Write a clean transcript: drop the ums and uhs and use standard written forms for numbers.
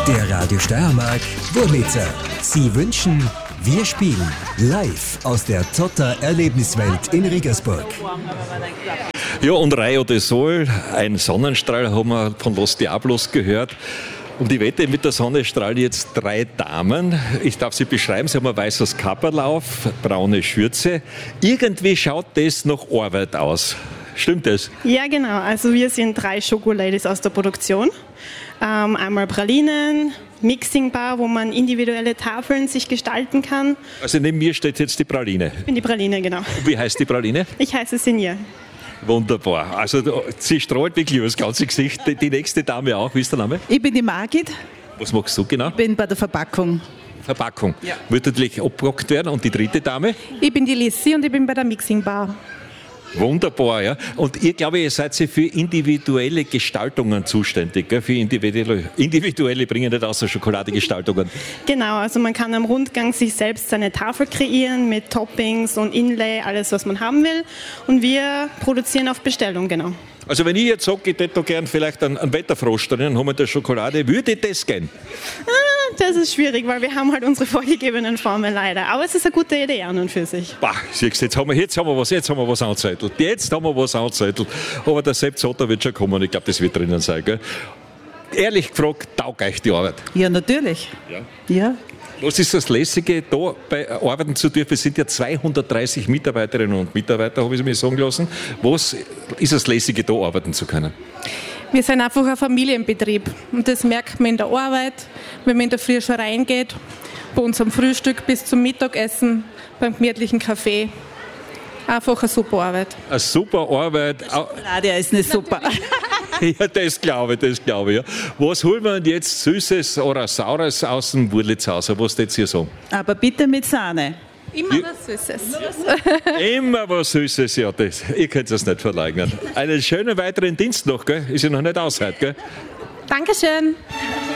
Der Radio Steiermark Wurlitzer. Sie wünschen, wir spielen live aus der Zotter Erlebniswelt in Regensburg. Ja, und Rayo de Sol, ein Sonnenstrahl, haben wir von Los Diablos gehört. Und ich wette, mit der Sonne strahlen jetzt 3 Damen. Ich darf sie beschreiben. Sie haben ein weißes Kapperl auf, braune Schürze. Irgendwie schaut das nach Arbeit aus. Stimmt das? Ja, genau. Also wir sind 3 Schokoladies aus der Produktion. Einmal Pralinen, Mixing Bar, wo man individuelle Tafeln sich gestalten kann. Also neben mir steht jetzt die Praline. Ich bin die Praline, genau. Wie heißt die Praline? Ich heiße Sinja. Wunderbar. Also sie strahlt wirklich über das ganze Gesicht. Die nächste Dame auch. Wie ist der Name? Ich bin die Margit. Was machst du genau? Ich bin bei der Verpackung. Verpackung. Ja. Wird natürlich abgepackt werden. Und die dritte Dame? Ich bin die Lissi und ich bin bei der Mixing Bar. Wunderbar, ja. Und ihr, glaube ich, ihr seid für individuelle Gestaltungen zuständig, gell? Für individuelle bringen nicht außer Schokoladegestaltungen. Genau, also man kann am Rundgang sich selbst seine Tafel kreieren mit Toppings und Inlay, alles was man haben will. Und wir produzieren auf Bestellung, genau. Also wenn ich jetzt sage, ich hätte da gern vielleicht einen Wetterfrosch drin, haben wir da Schokolade, würde das gehen? Das ist schwierig, weil wir haben halt unsere vorgegebenen Formen leider. Aber es ist eine gute Idee an und für sich. Bah, siehst du, jetzt haben wir was angezettelt. Jetzt haben wir was angezettelt. Aber der Sepp Zotter wird schon kommen, ich glaube, das wird drinnen sein. Gell? Ehrlich gefragt, taugt euch die Arbeit? Ja, natürlich. Ja. Was ist das Lässige, da arbeiten zu dürfen? Es sind ja 230 Mitarbeiterinnen und Mitarbeiter, habe ich mir sagen lassen. Was ist das Lässige, da arbeiten zu können? Wir sind einfach ein Familienbetrieb und das merkt man in der Arbeit, wenn man in der Früh schon reingeht, bei unserem Frühstück bis zum Mittagessen, beim gemütlichen Kaffee. Einfach eine super Arbeit. Eine super Arbeit. Schokolade ist nicht super. Ja, das glaube ich, ja. Was holen wir denn jetzt Süßes oder Saures aus dem Wurlitzhaus? Was würdet ihr sagen? Aber bitte mit Sahne. Immer was Süßes. Immer was Süßes, ja. Ihr könnt es nicht verleugnen. Einen schönen weiteren Dienst noch, gell? Ist ja noch nicht aus heute, gell? Dankeschön.